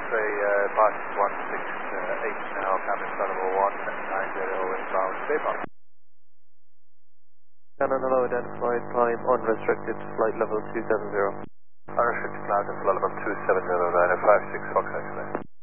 X-ray, bus 168 now, cabin level 190 inbound, Baypop. Canon, hello, identified time, unrestricted, flight level 270. Unrestricted cloud and level 270, 956 Fox X-ray.